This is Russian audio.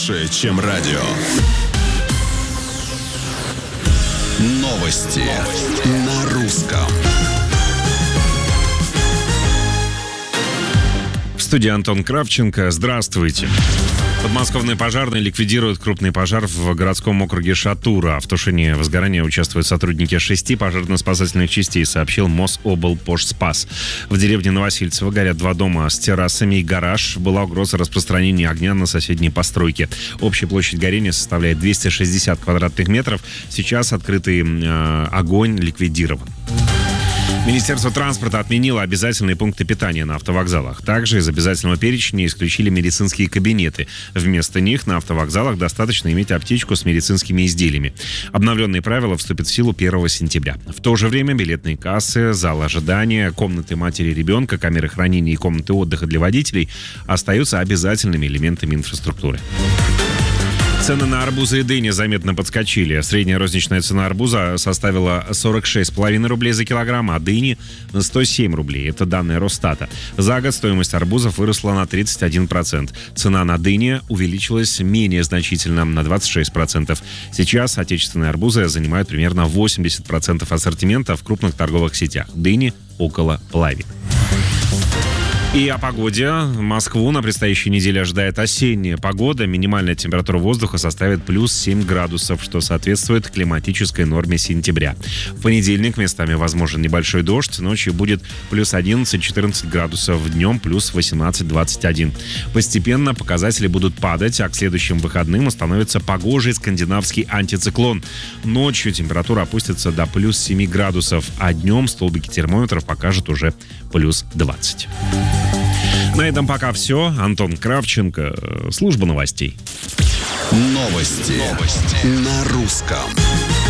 больше, чем радио. Новости на русском. В студии Антон Кравченко. Здравствуйте. Подмосковные пожарные ликвидируют крупный пожар в городском округе Шатура. В тушении возгорания участвуют сотрудники 6 пожарно-спасательных частей, сообщил Мособлпожспас. В деревне Новосильцево горят 2 дома с террасами и гараж. Была угроза распространения огня на соседние постройки. Общая площадь горения составляет 260 квадратных метров. Сейчас открытый огонь ликвидирован. Министерство транспорта отменило обязательные пункты питания на автовокзалах. Также из обязательного перечня исключили медицинские кабинеты. Вместо них на автовокзалах достаточно иметь аптечку с медицинскими изделиями. Обновленные правила вступят в силу 1 сентября. В то же время билетные кассы, залы ожидания, комнаты матери и ребенка, камеры хранения и комнаты отдыха для водителей остаются обязательными элементами инфраструктуры. Цены на арбузы и дыни заметно подскочили. Средняя розничная цена арбуза составила 46,5 рублей за килограмм, а дыни – 107 рублей. Это данные Росстата. За год стоимость арбузов выросла на 31%. Цена на дыни увеличилась менее значительно, на 26%. Сейчас отечественные арбузы занимают примерно 80% ассортимента в крупных торговых сетях. Дыни – около половины. И о погоде. Москву на предстоящей неделе ожидает осенняя погода. Минимальная температура воздуха составит плюс 7 градусов, что соответствует климатической норме сентября. В понедельник местами возможен небольшой дождь. Ночью будет плюс 11-14 градусов. Днем плюс 18-21. Постепенно показатели будут падать, а к следующим выходным установится погожий скандинавский антициклон. Ночью температура опустится до плюс 7 градусов, а днем столбики термометров покажут уже плюс 20. На этом пока все. Антон Кравченко, служба новостей. Новости на русском.